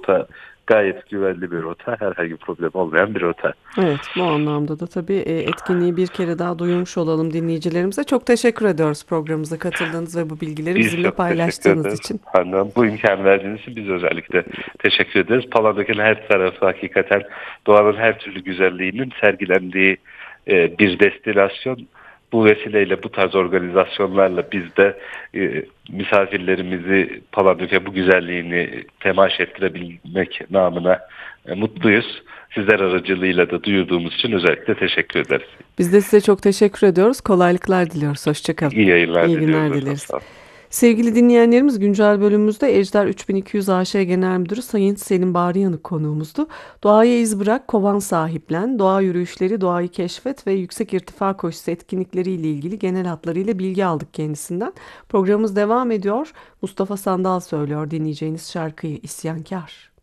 rota gayet güvenli bir rota, herhangi bir problem olmayan bir rota. Evet, bu anlamda da tabii etkinliği bir kere daha duyurmuş olalım dinleyicilerimize. Çok teşekkür ediyoruz programımıza katıldığınız ve bu bilgileri Biz bizimle çok teşekkür paylaştığınız ederiz. için. Hanım, bu imkan verdiğiniz için biz özellikle teşekkür ederiz. Palandöken'in her tarafı hakikaten doğanın her türlü güzelliğinin sergilendiği bir destinasyon. Bu vesileyle bu tarz organizasyonlarla biz de misafirlerimizi Palandöken bu güzelliğini temaşa ettirebilmek namına mutluyuz. Sizler aracılığıyla da duyurduğumuz için özellikle teşekkür ederiz. Biz de size çok teşekkür ediyoruz. Kolaylıklar diliyoruz. Hoşça kalın. İyi yayınlar İyi diliyoruz günler efendim. dileriz. Sağ olun. Sevgili dinleyenlerimiz, güncel bölümümüzde Ejder 3200 AŞ Genel Müdürü Sayın Selim Bağrıyanık konuğumuzdu. Doğaya iz bırak, kovan sahiplen, doğa yürüyüşleri, doğayı keşfet ve yüksek irtifa koşusu etkinlikleriyle ilgili genel hatlarıyla bilgi aldık kendisinden. Programımız devam ediyor. Mustafa Sandal söylüyor dinleyeceğiniz şarkıyı, İsyankar.